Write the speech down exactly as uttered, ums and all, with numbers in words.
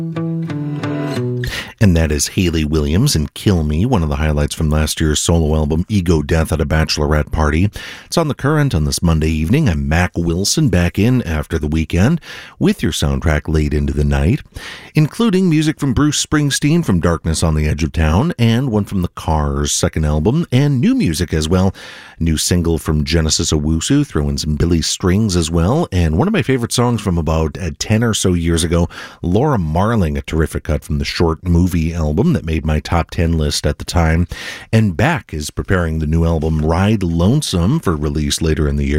And that is Hayley Williams and Kill Me, one of the highlights from last year's solo album, Ego Death at a Bachelorette Party. It's on The Current on this Monday evening. I'm Mac Wilson, back in after the weekend with your soundtrack late into the night, including music from Bruce Springsteen from Darkness on the Edge of Town, and one from The Cars' second album, and new music as well. New single from Genesis Owusu, throw in some Billy Strings as well, and one of my favorite songs from about uh, ten or so years ago, Laura Marling, a terrific cut from the Short Movie album that made my top ten list at the time. And Beck is preparing the new album Ride Lonesome for release later in the year.